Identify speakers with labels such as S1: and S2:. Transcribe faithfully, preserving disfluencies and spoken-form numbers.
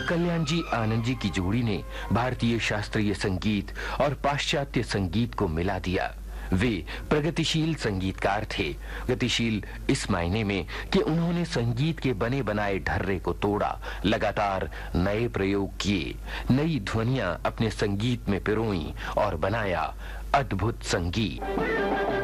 S1: कल्याण जी आनंद जी की जोड़ी ने भारतीय शास्त्रीय संगीत और पाश्चात्य संगीत को मिला दिया। वे प्रगतिशील संगीतकार थे। गतिशील इस मायने में कि उन्होंने संगीत के बने बनाए ढर्रे को तोड़ा, लगातार नए प्रयोग किए, नई ध्वनियां अपने संगीत में पिरोई और बनाया अद्भुत संगीत।